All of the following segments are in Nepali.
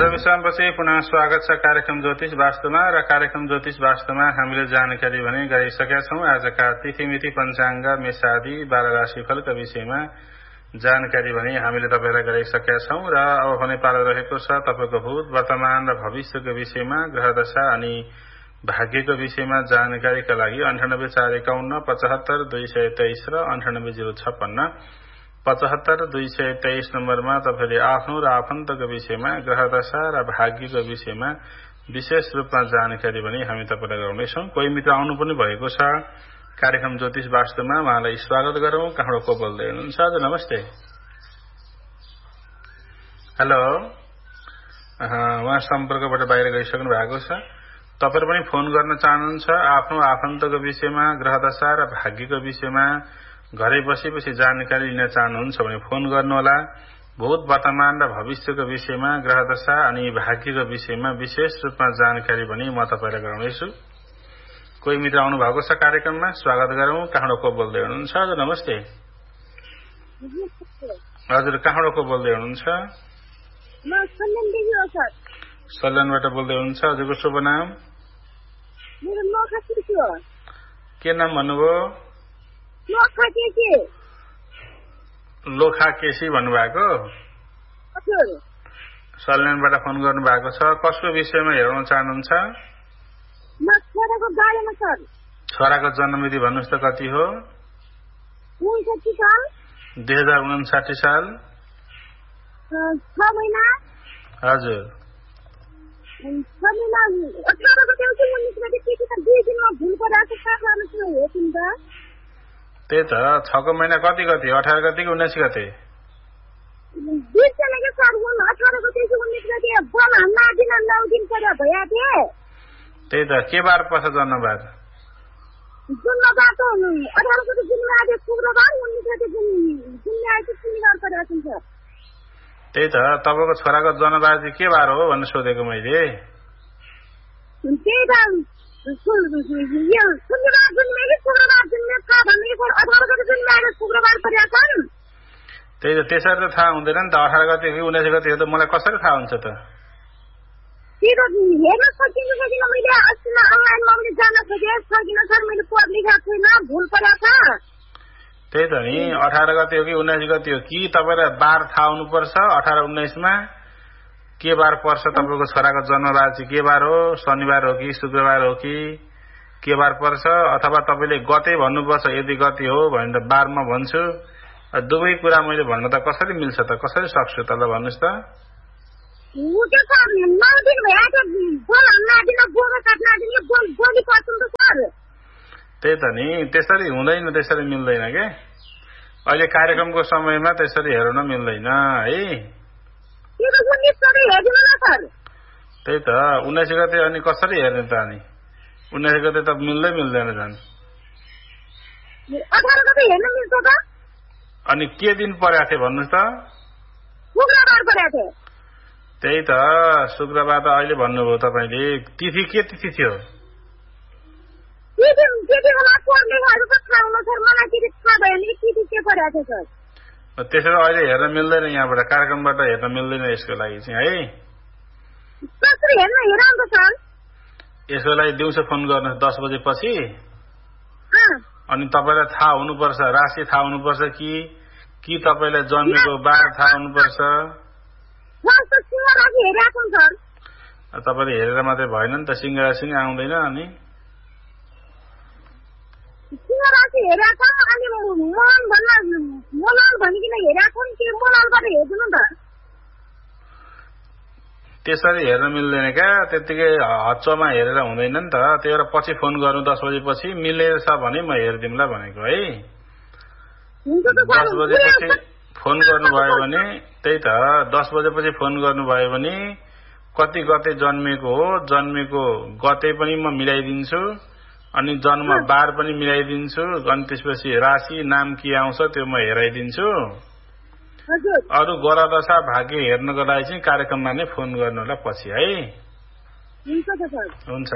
लामो विश्रामपछि पुनः स्वागत छ कार्यक्रम ज्योतिष वास्तवमा र कार्यक्रम ज्योतिष वास्तवमा हामीले जानकारी भने गराइसकेका छौं। आजका तिथिमिति पञ्चाङ्ग मेषादि 12 राशिफलका विषयमा जानकारी भने हामीले तपाईलाई गराइसकेका छौं र अब भने पालो रहेको छ तपाईको भूत वर्तमान र भविष्यको विषयमा ग्रह दशा अनि भाग्यको विषयमा जानकारीका लागि 9845 75 223 र 980656 75 223 नम्बरमा तपाईले आफ्नो र आफन्तको विषयमा ग्रह दशा र भाग्यको विषयमा विशेष रूपमा जानकारी पनि हामी तपाईलाई गराउनेछौं। कोही मित्र आउनु पनि भएको छ कार्यक्रम ज्योतिष वास्तवमा, उहाँलाई स्वागत गरौं। कहाँबाट को बोल्दै हुनुहुन्छ? हजुर नमस्ते। हेलो, उहाँ सम्पर्कबाट बाहिर गइसक्नु भएको छ। तपाईहरु पनि फोन गर्न चाहनुहुन्छ आफ्नो आफन्तको विषयमा ग्रह दशा र भाग्यको विषयमा घरै बसी जानकारी लिन चाहनुहुन्छ भने फोन गर्नुहोला। भूत वर्तमान र भविष्यको विषयमा ग्रह दशा अनि भाग्यको विषयमा विशेष रूपमा जानकारी पनि म तपाईलाई गराउनेछु। कोही मित्र आउनु भएको छ कार्यक्रममा, स्वागत गरौं। कहाँबाट को बोल्दै हुनुहुन्छ? हजुर नमस्ते। हजुर कहाँबाट को बोल्दै हुनुहुन्छ? म सल्यान देवी हो सर। सल्यानबाट बोल्दै हुनुहुन्छ। हजुरको शुभ नाम? मेरो लोखा केसी हो। के नाम भन्नुभयो? लोखा केसी। लोखा केसी भन्नुभएको? हजुर। सल्यानबाट फोन गर्नु भएको छ। कसको विषयमा हेर्न चाहनुहुन्छ? म छोराको बारेमा सर। छोराको जन्ममिति भन्नुस् त कति हो? 59 साल। 2059 साल। 6 महिना। हजुर। 6 महिना 18 गते उति मुनिसबाट के त 2 दिनमा भुल परेको छ सानो छ हो तिनका। त्यही त 6 को महिना कति गते? 18 गते कि 19 गते? 20 जनाको सर 18 गते 19 गते बम हान्न दिन 9 दिन परे भया थिए। त्यही त के बार पर्छ जन्मबार? जन्मबार त 18 गते जुनमा आए शुक्रबार 19 गते जुनमा आए शनिबार परेको छ। त्यही त तपाईको छोराको जन्मबार चाहिँ के बार हो भन्ने सोधेको मैले। त्यही त यो शनिबार जुनमा शुक्रबार जुनमा थाहा भन्ने 18 गते जुनमा आए शुक्रबार परेको छ। त्यही त त्यसरी त थाहा हुँदैन नि त। 18 गते कि 19 गते हो त मलाई कसरी थाहा हुन्छ त? हेर्न सकिन्छ सकिन मैले अस्तिमा अनलाइनमा पनि जान सकिन सर। मैले पढ लेखाएको छैन, भुल परेको छ। त्यही त नि 18 गते हो कि 19 गते हो कि तपाईलाई बार थाहा हुनुपर्छ। 18 19 मा के बार पर्छ तपाईको छोराको जन्मबार चाहिँ के बार हो? शनिबार हो कि शुक्रबार हो कि के बार पर्छ? अथवा तपाईले गते भन्नुपर्छ। यदि गते हो भने त बार म भन्छु। दुवै कुरा मैले भन्न त कसरी मिल्छ त? कसरी सक्छु त? ल भन्नुस् त। त्यही त नि त्यसरी हुँदैन, त्यसरी मिल्दैन के। अहिले कार्यक्रमको समयमा त्यसरी हेर्न मिल्दैन है। त्यही त 19 गते अनि कसरी हेर्ने त? अनि 19 गते त मिल्दैन झन्। 18 गते हेर्न मिल्छ त? अनि के दिन परेको थियो भन्नुस् त? शुक्रबार परेको थियो। त्यही त शुक्रबार त अहिले भन्नुभयो तपाईले। तिथि के तिथि थियो? त्यसरी अहिले हेर्न मिल्दैन, यहाँबाट कार्यक्रमबाट हेर्न मिल्दैन यसको लागि चाहिँ है। यसको लागि दिउँसो फोन गर्नुहोस् 10 बजेपछि। अनि तपाईलाई थाहा हुनुपर्छ, राशि थाहा हुनुपर्छ कि तपाईलाई जन्मेको बार थाहा हुनुपर्छ। तपाईले हेरेर मात्रै भएन नि त, सिंह राशि नै आउँदैन। अनि त्यसरी हेर्न मिल्दैन क्या। त्यतिकै हच्चोमा हेरेर हुँदैन नि त। त्यही भएर पछि फोन गर्नु 10 बजेपछि। मिलेछ भने म हेरिदिउँला भनेको है। 10 बजेपछि फोन गर्नुभयो भने, त्यही त 10 बजेपछि फोन गर्नुभयो भने कति गते जन्मेको हो, जन्मेको गते पनि म मिलाइदिन्छु अनि जन्म बार पनि मिलाइदिन्छु। अनि त्यसपछि राशि नाम के आउँछ त्यो म हेराइदिन्छु। अरु ग्रह दशा भाग्य हेर्नको लागि चाहिँ कार्यक्रममा नै फोन गर्नु होला पछि है। हुन्छ।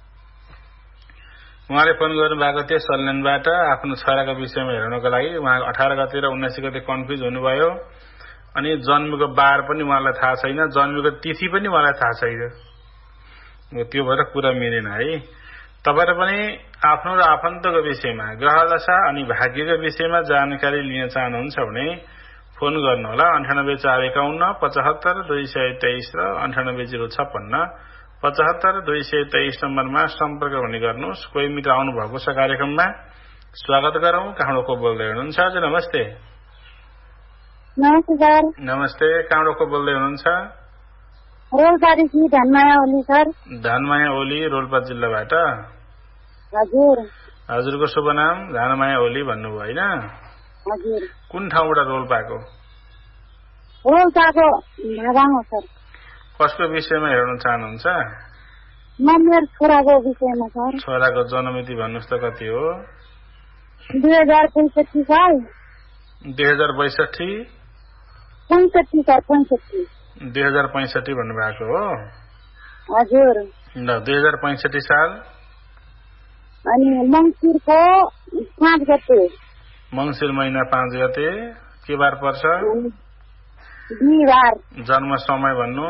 उहाँले फोन गर्नुभएको थियो सल्यानबाट आफ्नो छोराको विषयमा हेर्नको लागि। उहाँ 18 गते र 19 गते कन्फ्युज हुनुभयो। अनि जन्मेको बार पनि उहाँलाई थाहा छैन, जन्मेको तिथि पनि उहाँलाई थाहा छैन। त्यो भएर कुरा मिलेन है। तपाईहरु पनि आफ्नो र आफन्तको विषयमा, ग्रह दशा अनि भाग्यको विषयमा जानकारी लिन चाहनुहुन्छ भने फोन गर्नुहोला 9841 75 223 र 9806 75 223 नम्बरमा सम्पर्क हुने गर्नुहोस्। कोही मित्र आउनु भएको छ कार्यक्रममा, स्वागत गरौं। कहाँबाट को बोल्दै हुनुहुन्छ? हजुर नमस्ते। नमस्ते सर। नमस्ते, कहाँबाट को बोल्दै हुनुहुन्छ? रोल्पादेखि धनमाया ओली सर। धनमाया ओली, रोल्पा जिल्लाबाट। हजुर। हजुरको शुभ नाम धनमाया ओली भन्नुभयो हैन? हजुर। कुन ठाउँबाट रोल्पाको? रोल्पाको भागाङ हो सर। कसको विषयमा हेर्न चाहनुहुन्छ? मेरो छोराको विषयमा सर। छोराको जन्ममिति भन्नुहोस् त कति हो? 2065 साल। 2062? 65 सर, 65। 2065 भन्नुभएको हो? हजुर। ल, 2065 साल अनि मङ्सिरको 5 गते। मङ्सिर महिना 5 गते के बार पर्छ? बिहीबार। जन्म समय भन्नु?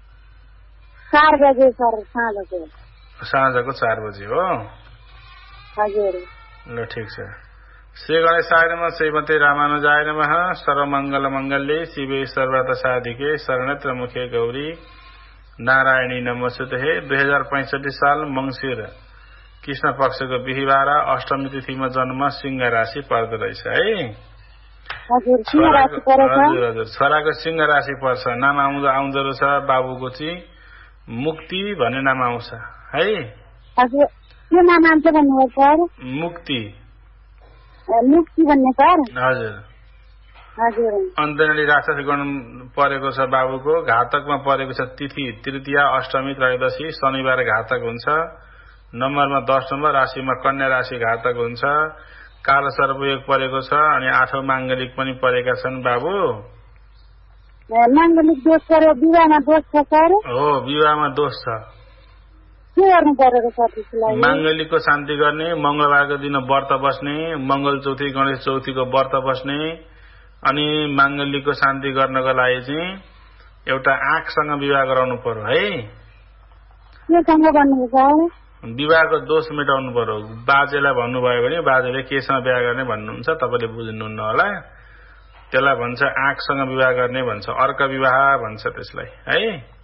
4 बजे सर, साँझको। साँझको 4 बजे हो? हजुर। ल ठिक छ। श्री गणेशाय नमः, श्रीमते रामानुजाय नमः, सर्वमङ्गल मङ्गल्ये शिवे सर्वदा साधिके शरणत्र मुखे गौरी नारायणी नमोस्तुते। 2065 साल मङ्सिर कृष्ण पक्षको बिहीबार अष्टमी तिथिमा जन्म, सिंह राशि पर्दो रहेछ है। हजुर, सिंह राशि परेछ। हजुर, छोराको सिंह राशि पर्छ। नाम आउँदो रहेछ बाबुको चाहिँ मुक्ति भन्ने नाम आउँछ है। हजुर, के नाम आउँछ भन्नुभयो सर? मुक्ति। मुक्ति भन्ने सर? हजुर। हजुर। अन्तर्णी राक्षस गण परेको छ बाबुको, घातकमा परेको छ तिथि तृतीया, अष्टमी, त्रयोदशी, शनिबार घातक हुन्छ। नम्बरमा 10 नम्बर, राशिमा कन्या राशि घातक हुन्छ। काल सर्पयोग परेको छ अनि 8औं माङ्गलिक पनि परेका छन् बाबु। माङ्गलिक दोष पर्यो, विवाहमा दोष छ सर? हो, विवाहमा दोष छ। के गर्नु पर्यो सर त्यसलाई? माङ्गलिकको शान्ति गर्ने, मंगलबारको दिन व्रत बस्ने, मंगल चौथी गणेश चौथीको व्रत बस्ने, अनि माङ्गलिकको शान्ति गर्नको लागि चाहिँ एउटा आँखसँग विवाह गराउनु पर्यो है। केसँग गर्नु सर? विवाहको दोष मेटाउनु पर्यो। बाजेलाई भन्नुभयो भने बाजेले केसँग बिहा गर्ने भन्नुहुन्छ, तपाईँले बुझ्नुहुन्न होला। त्यसलाई भन्छ आँखसँग विवाह गर्ने भन्छ, अर्क विवाह भन्छ त्यसलाई है।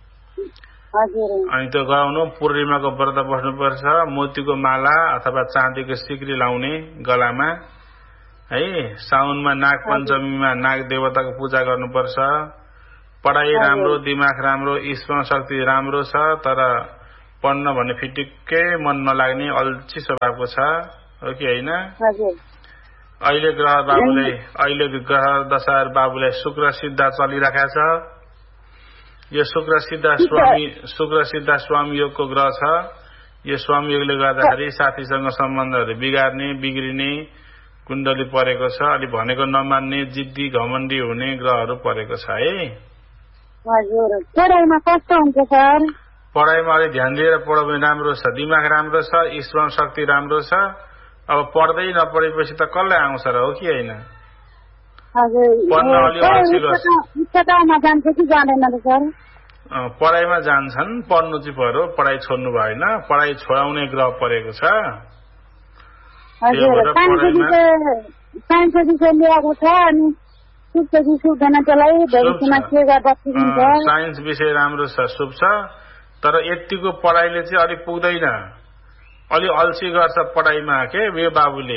अनि त्यो गराउनु, पूर्णिमाको व्रत बस्नुपर्छ, मोतीको माला अथवा चाँदीको सिक्री लाउने गलामा है। साउनमा नाग पञ्चमीमा नाग देवताको पूजा गर्नुपर्छ। पढाइ राम्रो, दिमाग राम्रो, स्मरण शक्ति राम्रो छ, तर पढ्न भन्ने फिटिक्कै मन नलाग्ने अल्छी स्वभावको छ हो कि होइन? अहिले ग्रह दशा बाबुलाई शुक्र सिद्धा चलिरहेको छ। यो शुक्र सिद्धा स्वामी योगको ग्रह छ। यो स्वामी योगले गर्दाखेरि साथीसँग सम्बन्धहरू बिगार्ने, बिग्रिने कुण्डली परेको छ। अलि भनेको नमान्ने, जिद्दी घमण्डी हुने ग्रहहरू परेको छ है। हजुर, पढाइमा कस्तो हुन्छ सर? पढाइमा अलि ध्यान दिएर पढ्यो भने राम्रो छ। दिमाग राम्रो छ, स्मरण शक्ति राम्रो छ। अब पढ्दै नपढेपछि त कसलाई आउँछ र हो कि होइन? पढाइमा जान्छन्, पढ्नु चाहिँ पर्यो, पढाइ छोड्नु भएन। पढाइ छोडाउने ग्रह परेको छ। साइन्स विषय राम्रो छ, शुभ छ, तर यतिको पढाइले चाहिँ अलिक पुग्दैन। अलि अल्छी गर्छ पढाइमा के यो बाबुले।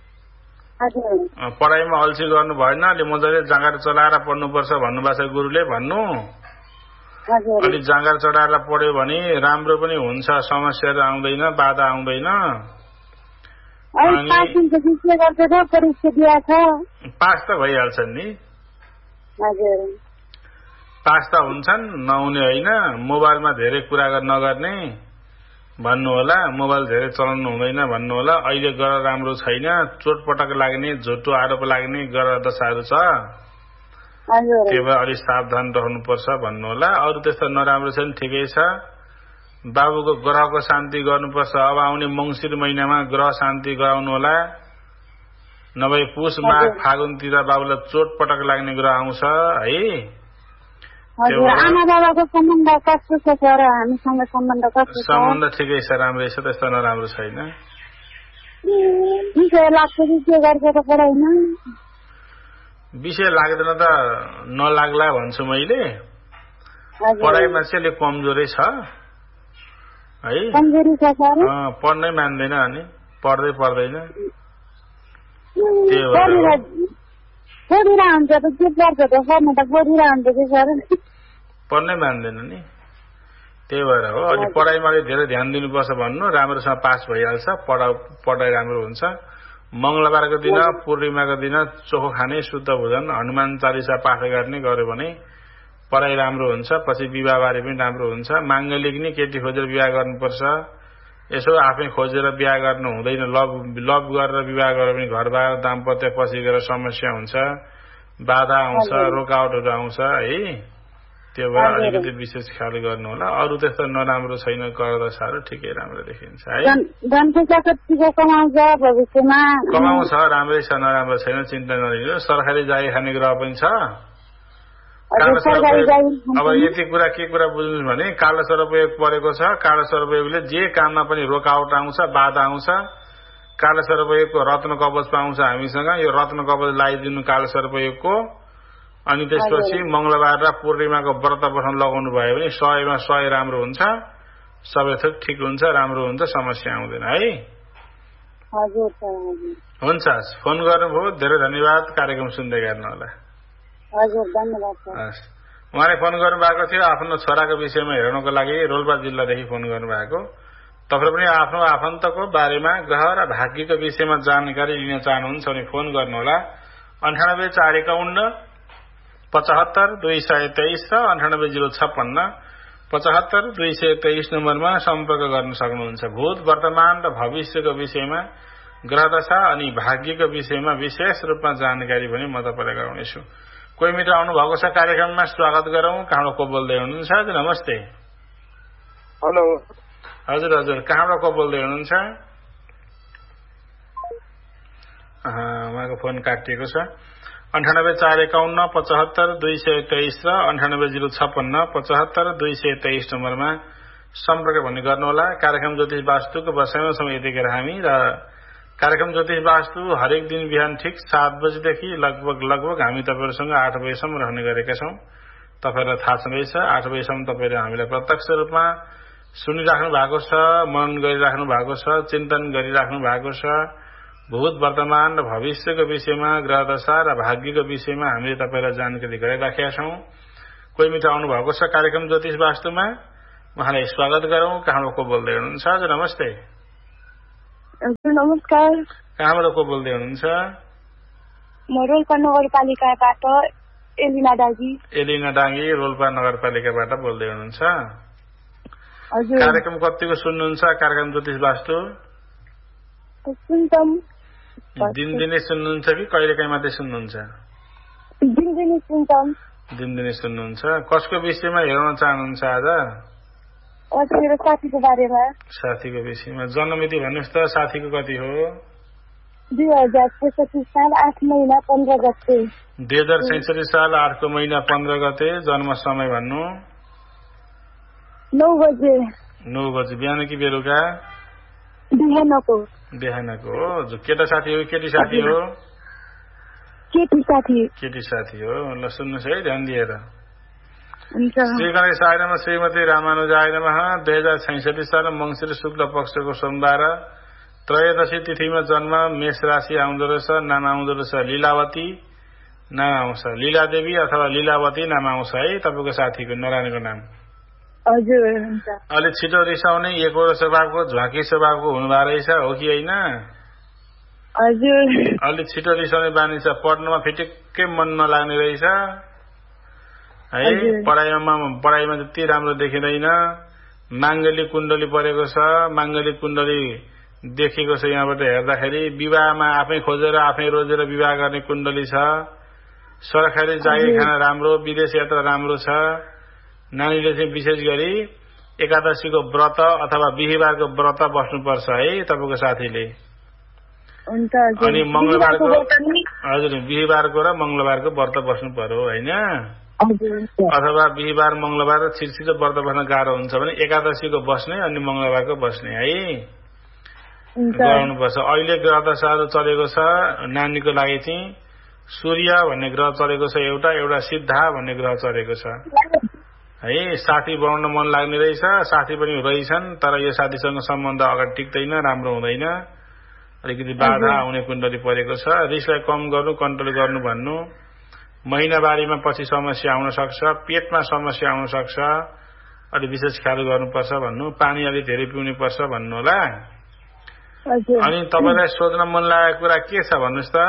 पढाइमा अल्छी गर्नु भएन, अलि मजाले जाँगर चलाएर पढ्नुपर्छ भन्नुभएको छ गुरुले भन्नु। अलि जाँगर चढाएर पढ्यो भने राम्रो पनि हुन्छ, समस्याहरू आउँदैन, बाधा आउँदैन। पास त भइहाल्छन् नि, पास त हुन्छन्, नहुने होइन। मोबाइलमा धेरै कुरा नगर्ने भन्नु होला, मोबाइल धेरै चलाउनु हुँदैन भन्नु होला। अहिले ग्रह राम्रो छैन, चोटपटक लाग्ने, झुटो आरोप लाग्ने ग्रह दशाहरू छ। त्यही भएर अलिक सावधान रहनुपर्छ भन्नु होला। अरू त्यस्तो नराम्रो छैन, ठिकै छ। बाबुको ग्रहको शान्ति गर्नुपर्छ। अब आउने मङ्सिर महिनामा ग्रह शान्ति गराउनु होला। नभए पुष माघ फागुनतिर बाबुलाई चोटपटक लाग्ने कुरा आउँछ है। आमा बाबाको सम्बन्ध कस्तो छ सर? हामीसँग सम्बन्ध कस्तो छ? सम्बन्ध ठिकै छ, राम्रै छ, त्यस्तो नराम्रो छैन। विषय लाग्छ कि के गर्छ त पढाइमा? विषय लाग्दैन त नलाग्ला भन्छु मैले। पढाइमा चाहिँ अलिक कमजोरै छ है। कमजोरी छ सर? पढ्नै मान्दैन अनि पढ्दै पर्दैन। पढिरह हुन्छ त के पर्छ त पढ्नु त पढिरह हुन्छ कि सर? पढ्नै मान्दैन नि, त्यही भएर हो। अनि पढाइमा धेरै ध्यान दिनुपर्छ भन्नु, राम्रोसँग पास भइहाल्छ, पढाइ राम्रो हुन्छ। मंगलबारको दिन पूर्णिमाको दिन चोखो खाने, शुद्ध भोजन, हनुमान चालिसा पाठ गर्ने गर्यो भने पढाइ राम्रो हुन्छ। पछि विवाहबारे पनि राम्रो हुन्छ। माङ्गलिक नि केटी खोजेर विवाह गर्नुपर्छ, यसो आफै खोजेर विवाह गर्नु हुँदैन। लभ गरेर विवाह गरेर पनि घरबार दाम्पत्य पछि गएर समस्या हुन्छ, बाधा आउँछ, रोकावटहरू आउँछ है। त्यो भएर अलिकति विशेष ख्याल गर्नु होला। अरू त्यस्तो नराम्रो छैन, गर्दा साह्रो ठिकै राम्रो देखिन्छ है। कमाउँछ, राम्रै छ, नराम्रो छैन, चिन्ता नलिनु। सरकारी जागिर खाने ग्रह पनि छ। अब यति कुरा के कुरा बुझ्नु भने कालो सर्पयोग परेको छ। कालो सर्पयोगले जे काममा पनि रोकावट आउँछ, बाधा आउँछ। कालो सर्पयोगको रत्न कवच पाउँछ हामीसँग, यो रत्न कवच लगाइदिनु कालो सर्पयोगको। अनि त्यसपछि मंगलबार र पूर्णिमाको व्रत बस्न लगाउनु भयो भने 100मा 100 राम्रो हुन्छ, सबै थोक ठिक हुन्छ, राम्रो हुन्छ, समस्या आउँदैन है। हुन्छ, फोन गर्नुभयो, धेरै धन्यवाद। कार्यक्रम सुन्दै गर्नु होला। उहाँले फोन गर्नु भएको थियो आफ्नो छोराको विषयमा हेर्नको लागि, रोल्पा जिल्लादेखि फोन गर्नु भएको। तपाईँ पनि आफ्नो आफन्तको बारेमा ग्रह र भाग्यको विषयमा जानकारी लिन चाहनुहुन्छ भने फोन गर्नुहोला। 98 451 75 223 र 98 056 75 223 नम्बरमा सम्पर्क गर्न सक्नुहुन्छ। भूत, वर्तमान र भविष्यको विषयमा, ग्रहदशा अनि भाग्यको विषयमा विशेष रूपमा जानकारी पनि म तपाईँलाई गराउनेछु। कोही मित्र आउनु भएको छ कार्यक्रममा, स्वागत गरौं। कहाँबाट को बोल्दै हुनुहुन्छ? हजुर नमस्ते। हेलो। हजुर कहाँबाट को बोल्दै हुनुहुन्छ? उहाँको फोन काटिएको छ। 98 451 75 223 र 98 056 75 223 नम्बरमा सम्पर्क भन्ने गर्नुहोला। कार्यक्रम ज्योतिष वास्तुको बसाइमा समय यतिखेर हामी र कार्यक्रम ज्योतिष वास्तु हरेक दिन बिहान ठिक 7 बजेदेखि लगभग हामी तपाईहरुसँग 8 बजेसम्म रहने गरेका छौं। तपाईहरुलाई थाहा छँदैछ 8 बजेसम्म तपाईहरुले हामीलाई प्रत्यक्ष रूपमा सुनिराख्नु भएको छ, मनन गरिराख्नु भएको छ, चिन्तन गरिराख्नु भएको छ। भूत, वर्तमान र भविष्यको विषयमा, ग्रहदशा र भाग्यको विषयमा हामीले तपाईलाई जानकारी गराइराखेका छौं। कोही मित्र आउनु भएको छ कार्यक्रम ज्योतिष वास्तुमा, उहाँलाई स्वागत गरौं। कहाँबाट को बोल्दै हुनुहुन्छ? हजुर नमस्ते। नमस्कार। कहाँबाट को बोल्दै हुनुहुन्छ? म रोल्पा नगरपालिकाबाट एलिना डाँगी। एलिना डाँगी रोल्पा नगरपालिकाबाट बोल्दै हुनुहुन्छ? हजुर। कार्यक्रम कतिको सुन्नुहुन्छ? कार्यक्रम ज्योतिष वास्तु सुन्छौं। दिनदिनै सुन्नुहुन्छ कि कहिलेकाहीँ मात्रै सुन्नुहुन्छ? दिनदिनै सुन्छौं। दिनदिनै सुन्नुहुन्छ। कसको विषयमा हेर्न चाहनुहुन्छ आज? मेरो साथीको बारेमा। साथीको विषयमा। जन्ममिति भन्नुहोस् त, साथीको कति हो? 2066 साल 8 महिना 15 गते। 2066 साल 8 को महिना 15 गते। जन्म समय भन्नु? 9 बजे। 9 बजे। बिहान कि बेलुका? बिहानको। बिहानको हो। जो केटा साथी हो केटी साथी हो? केटी साथी। केटी साथी हो। ल सुन्नुहोस् है ध्यान दिएर। हुन्छ। श्री गणेशाय नमः, श्रीमती रामानुजाय नमः। 2066 साल मंसिर शुक्ल पक्षको सोमबार त्रयोदशी तिथिमा जन्म, मेष राशि आउँदो रहेछ। नाम आउँदो रहेछ लीलावती, नाम आउँछ लीलादेवी अथवा लीलावती नाम आउँछ है तपाईको साथीको, नारायणको नाम। हजुर हुन्छ। अलि छिटो रिसाउने, एकोरो स्वभावको, झ्वाकी स्वभावको हुनुभएको रहेछ, हो कि होइन? हजुर। अलि छिटो रिसाउने बानी छ, पढ्नमा फिटिक्कै मन नलाग्ने रहेछ है। पढाइमा त्यति राम्रो देखिँदैन। माङ्गलिक कुण्डली परेको छ, माङ्गलिक कुण्डली देखेको छ यहाँबाट हेर्दाखेरि। विवाहमा आफै खोजेर आफै रोजेर विवाह गर्ने कुण्डली छ। सरकारी जागिर खान राम्रो, विदेश यात्रा राम्रो छ। नानीले चाहिँ विशेष गरी एकादशीको व्रत अथवा बिहीबारको व्रत बस्नुपर्छ है तपाईको साथीले। हुन्छ अनि मंगलबारको हजुर बिहीबारको र मंगलबारको व्रत बस्नु पर्यो हैन अथवा बिहीबार मंगलबार छिटछिटो व्रत बस्न गाह्रो हुन्छ भने एकादशीको बस्ने अनि मंगलबारको बस्ने है गर्नुपर्छ। अहिले ग्रह दशाहरू चलेको छ नानीको लागि चाहिँ सूर्य भन्ने ग्रह चलेको छ एउटा सिद्धा भन्ने ग्रह चलेको छ है। साथी बनाउन मन लाग्ने रहेछ साथी पनि रहेछन् तर यो साथीसँग सम्बन्ध अगाडि टिक्दैन राम्रो हुँदैन अलिकति बाधा आउने कुण्डली परेको छ। रिसलाई कम गर्नु कन्ट्रोल गर्नु भन्नु महिनावारीमा पछि समस्या आउन सक्छ पेटमा समस्या आउन सक्छ अलि विशेष ख्याल गर्नुपर्छ भन्नु पानी अलि धेरै पिउनु पर्छ भन्नु होला। अनि तपाईलाई सोध्न मन लागेको कुरा के छ भन्नुस् त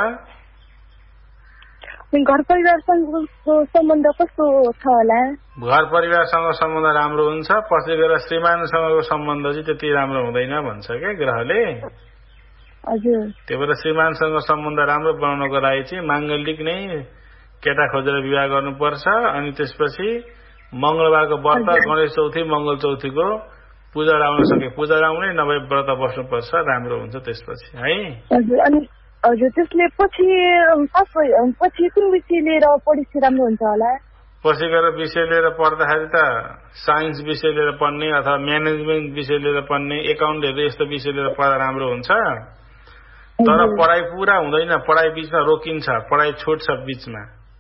घर परिवारसँगको सम्बन्ध कस्तो छ होला? घर परिवारसँग सम्बन्ध राम्रो हुन्छ पछि गएर श्रीमानसँगको सम्बन्ध चाहिँ त्यति राम्रो हुँदैन भन्छ क्या ग्रहले। हजुर त्यही भएर श्रीमानसँग सम्बन्ध राम्रो बनाउनको लागि चाहिँ माङ्गलिक नै केटा खोजेर विवाह गर्नुपर्छ। अनि त्यसपछि मंगलबारको व्रत गणेश चौथी मंगल चौथीको पूजा लाउन सके पूजा लाउने नभए व्रत बस्नुपर्छ राम्रो हुन्छ त्यसपछि है। हजुर त्यसले पछि कुन विषय लिएर पढिसे राम्रो हुन्छ होला? पछि गएर विषय लिएर पढ्दाखेरि त साइन्स विषय लिएर पढ्ने अथवा म्यानेजमेन्ट विषय लिएर पढ्ने एकाउन्टहरू यस्तो विषय लिएर पढ्दा राम्रो हुन्छ। तर पढाइ पूरा हुँदैन पढाइ बीचमा रोकिन्छ पढाइ छुट्छ बीचमा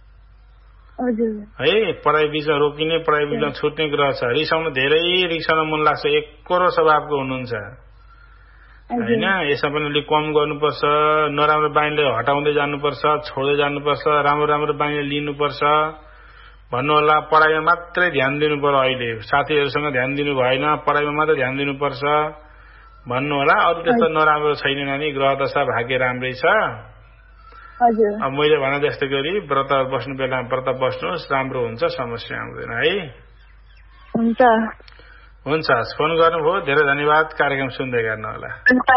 है। पढाइ बीचमा रोकिने पढाइ बीचमा छुट्ने ग्रह छ। रिसाउन धेरै रिसाउन मन लाग्छ एकरो स्वभावको हुनुहुन्छ हैन। यसमा पनि अलिक कम गर्नुपर्छ नराम्रो बानीले हटाउँदै जानुपर्छ छोड्दै जानुपर्छ राम्रो राम्रो बानीले लिनुपर्छ भन्नु होला। पढाइमा मात्रै ध्यान दिनु पर्यो अहिले साथीहरूसँग ध्यान दिनु भएन पढाइमा मात्रै ध्यान दिनुपर्छ भन्नु होला। अरू त्यस्तो नराम्रो छैन नानी ग्रह दशा भाग्य राम्रै छ। अब मैले भने जस्तै गरी व्रत बस्नु बेलामा व्रत बस्नुहोस् राम्रो हुन्छ समस्या आउँदैन है। हुन्छ फोन गर्नुभयो धेरै धन्यवाद कार्यक्रम सुन्दै गर्नु होला।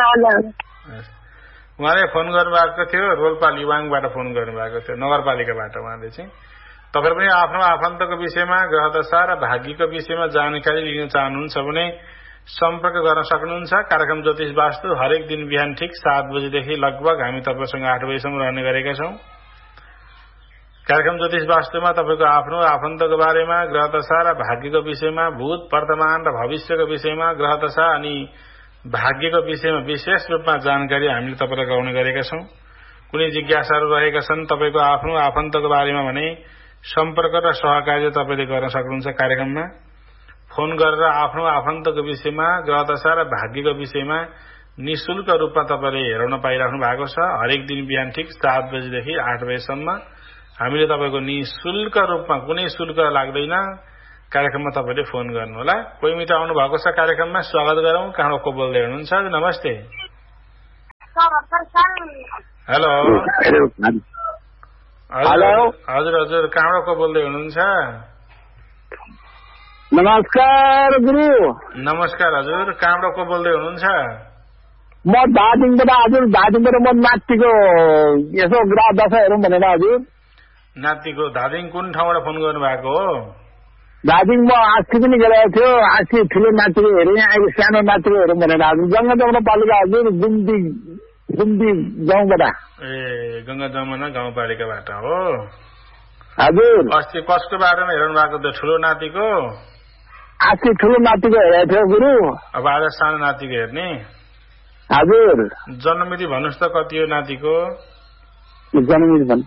उहाँले फोन गर्नुभएको थियो रोल्पा लिवाङबाट फोन गर्नुभएको थियो नगरपालिकाबाट। उहाँले चाहिँ तपाईहरु पनि आफ्नो आफन्तको विषयमा ग्रह दशा र भाग्यको विषयमा जानकारी लिन चाहनुहुन्छ भने सम्पर्क गर्न सक्नुहुन्छ। कार्यक्रम ज्योतिष वास्तु हरेक दिन बिहान ठिक 7 बजेदेखि लगभग हामी तपाईसँग 8 बजेसम्म रहने गरेका छौं। कार्यक्रम ज्योतिष वास्तुमा तपाईको आफ्नो आफन्तको बारेमा ग्रह दशा र भाग्यको विषयमा भूत वर्तमान र भविष्यको विषयमा ग्रह दशा अनि भाग्यको विषयमा विशेष रूपमा जानकारी हामीले तपाईलाई गराउने गरेका छौं। कुनै जिज्ञासाहरू रहेका छन् तपाईको आफ्नो आफन्तको बारेमा भने सम्पर्क र सहकार्य तपाईले गर्न सक्नुहुन्छ। कार्यक्रममा फोन गरेर आफ्नो आफन्तको विषयमा ग्रह दशा र भाग्यको विषयमा निशुल्क रूपमा तपाईले हेराउन पाइराख्नु भएको छ। हरेक दिन बिहान ठिक 7 बजेदेखि 8 बजेसम्म हामीले तपाईको निशुल्क रूपमा कुनै शुल्क लाग्दैन कार्यक्रममा तपाईले फोन गर्नु होला। कोही मित्र आउनु भएको छ कार्यक्रममा स्वागत गरौं। कहाँबाट को बोल्दै हुनुहुन्छ? नमस्ते। हेलो हजुर कहाँबाट को बोल्दै हुनुहुन्छ? नमस्कार गुरु। नमस्कार हजुर कहाँबाट को बोल्दै हुनुहुन्छ? म दार्जिलिङबाट हजुर दार्जिलिङबाट म नातिको यसो ग्रह दशा हेरौँ भनेर हजुर। नातिको धादिङ कुन ठाउँबाट फोन गर्नु भएको हो? दार्जिलिङ म आस्ति पनि गएको थियो आस्ति ठुलो नातिको हेरेँ अहिले सानो नातिको हेरौँ भनेर हजुर गंगा जमुना पालिका हजुर गुम्ती गाउँबाट। ए गंगा जमुना गाउँपालिकाबाट हो हजुर। अस्ति कसको बारेमा हेर्नु भएको थियो? ठुलो नातिको? आस्ति ठुलो नातिको हेरेको थियो गुरु। अब आज सानो नातिको हेर्ने हजुर। जन्ममिति भन्नुहोस् त कति हो नातिको? जन्ममिति भन्नु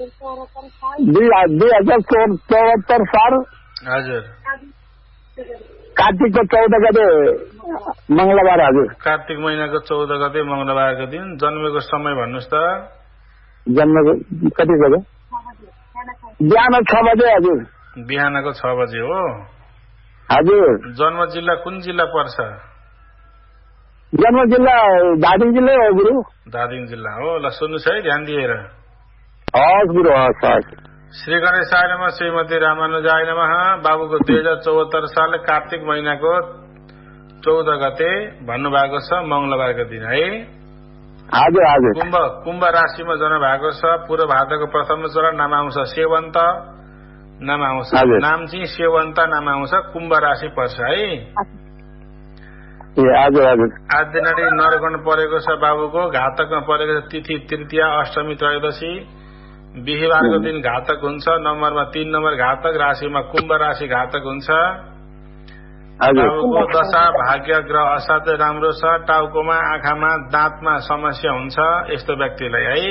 2074 साल हजुर। कार्तिकको 14 गते मंगलबार हजुर। कार्तिक महिनाको 14 गते मंगलबारको दिन। जन्मेको समय भन्नुहोस् त? जन्मेको कति बजे? बिहान 6 बजे हजुर। बिहानको 6 बजे हो हजुर। जन्म जिल्ला कुन जिल्ला पर्छ? जन्म जिल्ला धादिङ जिल्ला हो गुरु। धादिङ जिल्ला हो। ल सुन्नुहोस् है ध्यान दिएर। हस् गुरु हस्। श्री गणेशाय नमः श्रीमती रामानुजाय नमः। बाबुको 2074 साल कार्तिक महिनाको 14 गते भन्नुभएको छ मंगलबारको दिन है। हजुर हजुर। कुम्भ राशिमा जन्म भएको छ। पूर्व भाद्रको प्रथम चरण नाम आउँछ सेवन्त नाम आउँछ। नाम चाहिँ सेवन्त नाम आउँछ। कुम्भ राशि पर्छ है। हजुर हजुर आदिनाडी नरगण परेको छ बाबुको, घातकमा परेको छ तिथि तृतीया अष्टमी त्रयोदशी, बिहिबारको दिन घातक हुन्छ, नम्बरमा 3 नम्बर घातक, राशिमा कुम्भ राशि घातक हुन्छ। बाबुको दशा भाग्य ग्रह असाध्यै राम्रो छ, टाउकोमा आँखामा दाँतमा समस्या हुन्छ यस्तो व्यक्तिलाई है।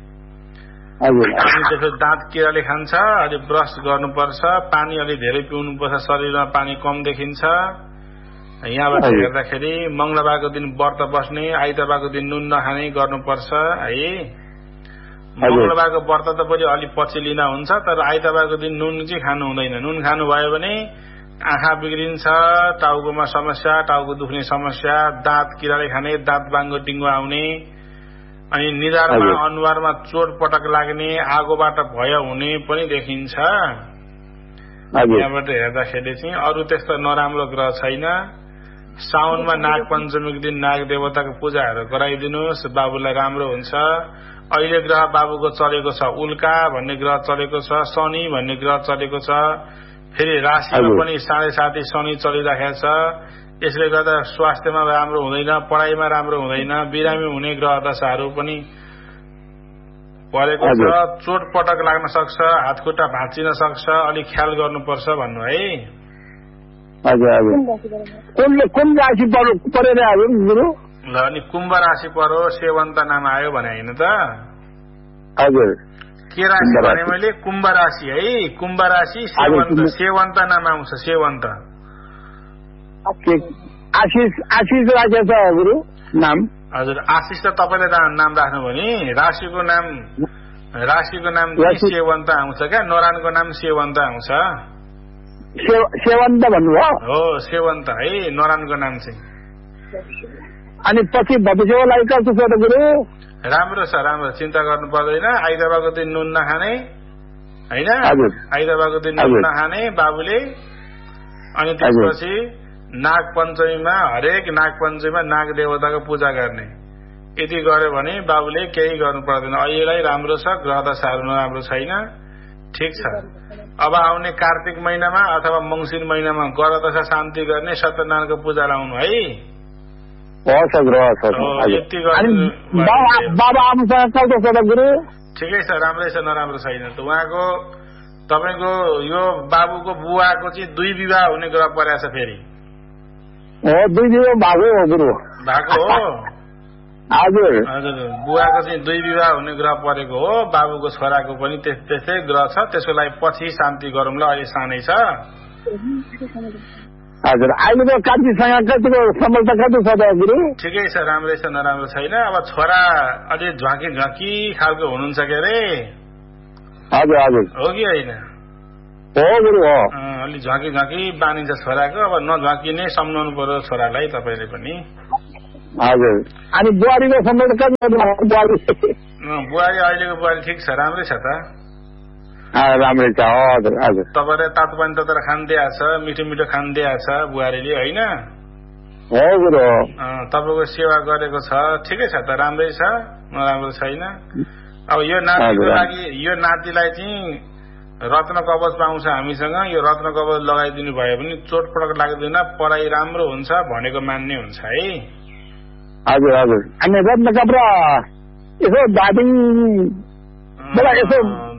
अनि त्यसपछि दाँत किराले खान्छ, अलि ब्रस गर्नुपर्छ, पानी अलि धेरै पिउनुपर्छ, शरीरमा पानी कम देखिन्छ। यहाँबाट हेर्दाखेरि मंगलबारको दिन व्रत बस्ने, आइतबारको दिन नुन नखाने गर्नुपर्छ है। मंगलबारको व्रत त पनि अलि पछि लिन हुन्छ, तर आइतबारको दिन नुन चाहिँ खानु हुँदैन। नुन खानु भयो भने आँखा बिग्रिन्छ, टाउकोमा समस्या, टाउको दुख्ने समस्या, दाँत किराले खाने, दाँत बाङ्गो टिङ्गो आउने, अनि निधारमा अनुहारमा चोट पटक लाग्ने, आगोबाट भय हुने पनि देखिन्छ। यहाँबाट हेर्दाखेरि चाहिँ अरू त्यस्तो नराम्रो ग्रह छैन। साउनमा नाग पञ्चमीको दिन नाग देवताको पूजाहरू गराइदिनुहोस्, बाबुलाई राम्रो हुन्छ। अहिले ग्रह बाबुको चलेको छ उल्का भन्ने ग्रह चलेको छ, शनि भन्ने ग्रह चलेको छ, फेरि राशिमा पनि 7.5 शनि चलिरहेको छ। यसले गर्दा स्वास्थ्यमा राम्रो हुँदैन, पढाइमा राम्रो हुँदैन, बिरामी हुने ग्रह दशाहरू पनि परेको छ। चोट पटक लाग्न सक्छ, हातखुट्टा भाँचिन सक्छ, अलिक ख्याल गर्नुपर्छ भन्नु है। कुन राशि परेर आयो गुरु? ल अनि कुम्भ राशि परो, सेवन्त नाम आयो भने होइन त? हजुर। के राशि भने मैले? कुम्भ राशि है। कुम्भ राशि सेवन्त नाम आउँछ, सेवन्त। आशिष राखेको छ गुरु नाम? हजुर, आशिष त तपाईँले नाम राख्नुभयो नि। राशिको नाम सेवन्त आउँछ क्या, नरायणको नाम सेवन्त आउँछ। सेवन्त भन्नुभयो? हो, सेवन्त है नरायणको नाम चाहिँ। अनि पछि भविष्यको लागि कस्तो छ त गुरु? राम्रो छ, राम्रो, चिन्ता गर्नु पर्दैन। आइतबारको दिन नुन नखाने होइन, आइतबारको दिन नुन नखाने बाबुले। अनि त्यसपछि नाग पञ्चमीमा, हरेक नाग पञ्चमीमा नाग देवताको पूजा गर्ने। यति गर्यो भने बाबुले केही गर्नु पर्दैन। अहिलेलाई राम्रो छ, ग्रह दशाहरू नराम्रो छैन, ठिक छ। अब आउने कार्तिक महिनामा अथवा मंसिर महिनामा ग्रह दशा शान्ति गर्ने, सत्यनारायणको पूजा लाउनु है। बाबा आमासँग कस्तो छ त गुरु? ठिकै छ, राम्रै छ, नराम्रो छैन। उहाँको तपाईँको यो बाबुको बुवाको चाहिँ 2 विवाह हुने ग्रह परेको छ फेरि। हो, 2 विवाह भएको हो गुरु? भएको हो। हजुर हजुर, बुवाको चाहिँ 2 विवाह हुने ग्रह परेको हो। बाबुको छोराको पनि त्यस्तै ग्रह छ। त्यसको लागि पछि शान्ति गरौँला, अहिले सानै छ। हजुर। अहिलेको कार्तिकसँग कतिको सम्बन्ध कति छ त गुरु? ठिकै छ, राम्रै छ, नराम्रो छैन। अब छोरा अलि झ्वाकी खालको हुनुहुन्छ के अरे? हजुर हजुर। हो कि होइन? हो गुरु हो। अलि झ्वाकी बानिन्छ छोराको। अब नझ्वाकिने सम्झाउनु पर्यो छोरालाई तपाईँले पनि। हजुर। अनि बुहारीको सम्बन्ध कति छ? बुहारी अहिलेको बुहारी ठिक छ, राम्रै छ त। राम्रै छ। हजुर हजुर। तपाईँले तातो पानी तताएर खानिदिएको छ, मिठो मिठो खानिदिएको छ बुहारीले होइन? हो गुरु हो। तपाईँको सेवा गरेको छ, ठिकै छ त, राम्रै छ, नराम्रो छैन। अब यो नातिको लागि, यो नातिलाई चाहिँ रत्न कवच पाउँछ हामीसँग। यो रत्न कवच लगाइदिनु भयो भने चोटपटक लाग्दैन, पढाइ राम्रो हुन्छ भनेको मान्ने हुन्छ है। हजुर हजुर। अनि रत्न कपडा यसो दार्जिलिङ यसो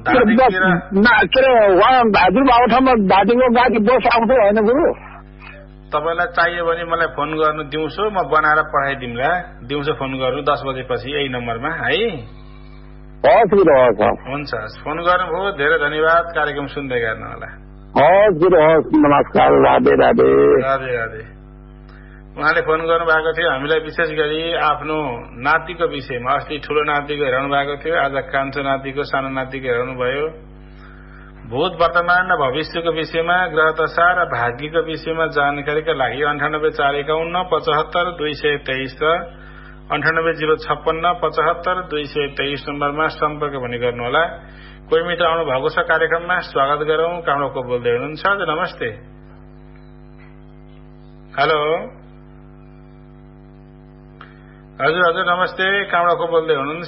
हजुरबाबु ठाउँमा दार्जिलिङको गाडी बस आउँछ होइन गुरु? तपाईँलाई चाहियो भने मलाई फोन गर्नु, दिउँसो म बनाएर पठाइदिउँला। दिउँसो फोन गर्नु 10 बजेपछि यही नम्बरमा है। हस् गुरु, हस्। हुन्छ, फोन गर्नुभयो, धेरै धन्यवाद। कार्यक्रम सुन्दै गर्नु होला। हस् गुरु, हस्। नमस्कार, राधे राधे। राधे राधे। उहाँले फोन गर्नुभएको थियो हामीलाई विशेष गरी आफ्नो नातिको विषयमा। अस्ति ठुलो नातिको हेराउनु भएको थियो, आज कान्छो नातिको, सानो नातिको हेराउनु भयो। भूत वर्तमान र भविष्यको विषयमा, ग्रह दशा र भाग्यको विषयमा जानकारीका लागि 98 451 75 223 र 98 056 75 223 नम्बरमा सम्पर्क पनि गर्नुहोला। कोही मित्र आउनु भएको छ कार्यक्रममा, स्वागत गरौं। कहाँको बोल्दै हुनुहुन्छ? नमस्ते। हेलो। हजुर हजुर, नमस्ते। कहाँबाट को बोल्दै हुनुहुन्छ?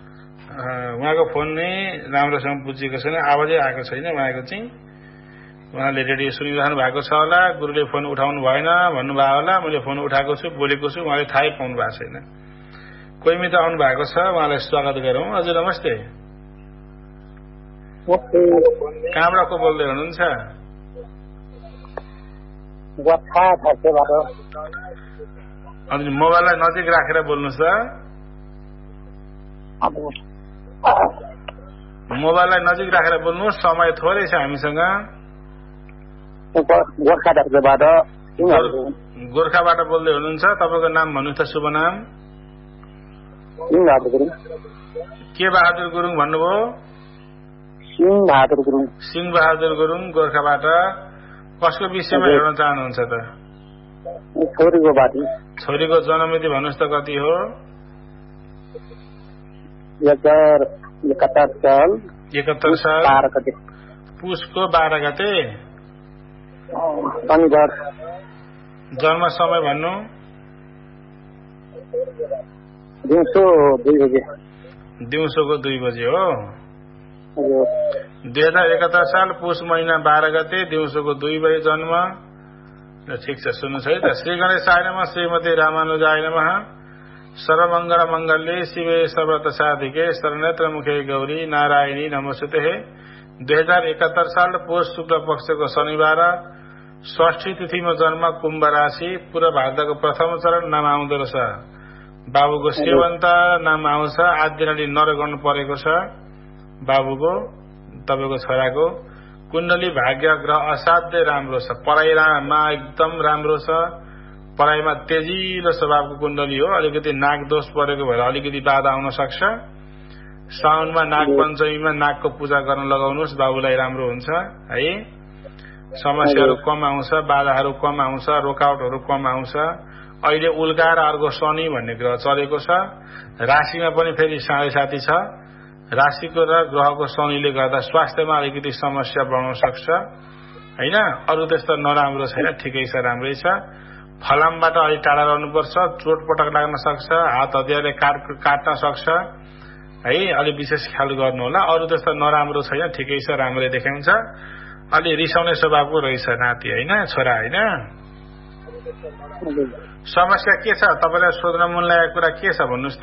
उहाँको फोन नै राम्रोसँग बुझेको छैन, आवाजै आएको छैन उहाँको चाहिँ। उहाँले रेडियो सुनिरहनु भएको छ होला, गुरुले फोन उठाउनु भएन भन्नुभयो होला, मैले फोन उठाएको छु, बोलेको छु, उहाँले थाहै पाउनु भएको छैन। कोही मित्र आउनु भएको छ, उहाँलाई स्वागत गरौँ। हजुर नमस्ते। कहाँबाट को बोल्दै हुनुहुन्छ? अनि मोबाइललाई नजिक राखेर बोल्नुहोस् त। मोबाइललाई नजिक राखेर बोल्नुहोस्, समय थोरै छ हामीसँग। गोर्खाबाट बोल्दै हुनुहुन्छ, तपाईँको नाम भन्नुहोस् त, शुभ नाम? के बहादुर गुरुङ भन्नुभयो? सिंह बहादुर गुरुङ, गोर्खाबाट। कसको विषयमा हेर्न चाहनुहुन्छ त? छोरीको जन्ममिति भन्नुहोस् त, कति हो? 71 साल पुसको 12 गते। जन्म समय भन्नु? दिउँसोको 2 बजे हो। 2071 साल पुस महिना 12 गते दिउँसोको 2 बजे जन्म। ठिक छ, सुन्नुहोस् है त। श्री गणेशाय नमः, श्रीमती रामानुजाय नमः, सर्वमंगल मंगल्ये शिवे सर्वत्र साधिके शरणत्र मुखे गौरी नारायणी नमोस्तुते। 2071 साल पुष शुक्ल पक्षको शनिबार, षष्ठी तिथिमा जन्म, कुम्भ राशि, पूर्व भाद्रको प्रथम चरण। नाम आउँदो रहेछ बाबुको सेवन्त, नाम आउँछ। आदिनाडी नर गर्नु परेको छ बाबुको, तपाईँको छोराको। कुण्डली भाग्य ग्रह असाध्यै राम्रो छ, पढाइमा एकदम राम्रो छ। पढाइमा तेजिलो स्वभावको कुण्डली हो। अलिकति नाग दोष परेको भएर अलिकति बाधा आउन सक्छ। साउनमा नाग पञ्चमीमा नागको पूजा गर्न लगाउनुहोस्, बाबुलाई राम्रो हुन्छ है। समस्याहरू कम आउँछ, बाधाहरू कम आउँछ, रोकावटहरू कम आउँछ। अहिले उल्काएर अर्को शनि भन्ने ग्रह चलेको छ। राशिमा पनि फेरि 7.5 छ। राशिको र ग्रहको शनिले गर्दा स्वास्थ्यमा अलिकति समस्या बढ्न सक्छ हैन। अरू त्यस्तो नराम्रो छैन, ठिकै छ, राम्रै छ। फलामबाट अलिक टाढा रहनुपर्छ, चोटपटक लाग्न सक्छ, हात हतियारले काट्न सक्छ है। अलि विशेष ख्याल गर्नु होला। अरू त्यस्तो नराम्रो छैन, ठिकै छ, राम्रै देखाउँछ। अलि रिसाउने स्वभावको रहेछ नाति हैन, छोरा हैन। समस्या के छ तपाईलाई सोध्न मन लागेको कुरा के छ भन्नुस् त?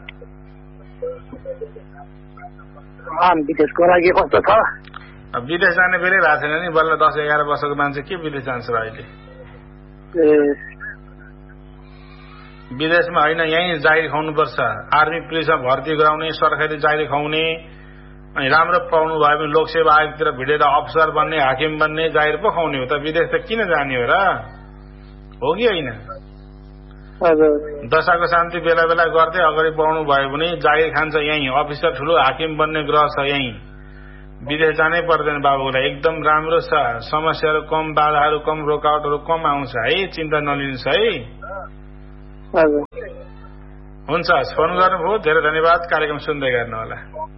विदेशको लागि कस्तो छ? विदेश जाने बेलै भएको छैन नि, बल्ल 10-11 वर्षको मान्छे के विदेश जान्छ र अहिले? विदेशमा होइन, यहीँ जागिर खुवाउनुपर्छ। आर्मी पुलिसमा भर्ती गराउने, सरकारी जागिर खुवाउने, अनि राम्रो पाउनु भयो भने लोकसेवा आयोगतिर भिडेर अफसर बन्ने, हाकिम बन्ने, जागिर पो खुवाउने हो त। विदेश त किन जाने हो र? हो कि होइन? दशाको शान्ति बेला बेला गर्दै अगाडि बढ्नु भयो भने जागिर खान्छ यहीँ। अफिसर ठुलो हाकिम बन्ने ग्रह छ यहीँ। विदेश जानै पर्दैन बाबुलाई, एकदम राम्रो छ। समस्याहरू कम, बाधाहरू कम, रोकावटहरू कम आउँछ है। चिन्ता नलिनुहोस् है। हुन्छ, फोन गर्नुभयो, धेरै धन्यवाद। कार्यक्रम सुन्दै गर्नु होला।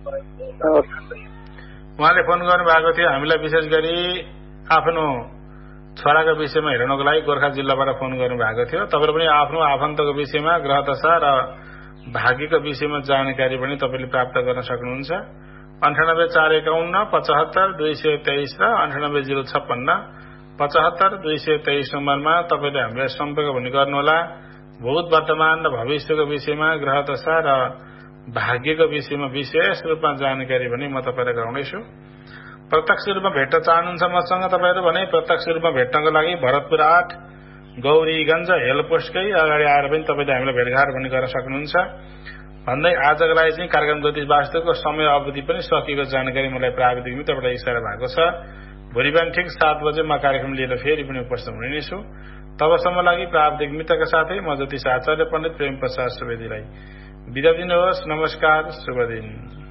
उहाँले फोन गर्नुभएको थियो हामीलाई विशेष गरी आफ्नो छोराको विषयमा हेर्नको लागि गोर्खा जिल्लाबाट फोन गर्नुभएको थियो। तपाईले पनि आफ्नो आफन्तको विषयमा, ग्रह दशा र भाग्यको विषयमा जानकारी पनि तपाईले प्राप्त गर्न सक्नुहुन्छ। 98 451 75 223 र 98 056 75 223 नम्बरमा तपाईले हामीलाई सम्पर्क पनि गर्नुहोला। भूत, वर्तमान र भविष्यको विषयमा, ग्रह दशा र भाग्यको विषयमा विशेष रूपमा जानकारी पनि म तपाईलाई गराउनेछु। प्रत्यक्ष रूपमा भेट्न चाहनुहुन्छ मसँग तपाईहरु भने प्रत्यक्ष रूपमा भेट्नको लागि भरतपुर 8 गौरीगञ्ज हेलपोस्टकै अगाडि आएर पनि तपाईले हामीलाई भेटघाट पनि गर्न सक्नुहुन्छ। भन्दै आजको लागि चाहिँ कार्यक्रम ज्योतिष वास्तुको समय अवधि पनि सकिएको जानकारी मलाई प्राविधिक मित्रबाट इशारा भएको छ। भोलि बिहान ठिक 7 बजे म कार्यक्रम लिएर फेरि पनि उपस्थित हुने छु। तबसम्म लागि प्राविधिक मित्रका साथै म ज्योतिष आचार्य पण्डित प्रेम प्रसाद सुवेदीलाई बिदा दिनुहोस्। नमस्कार, शुभ दिन।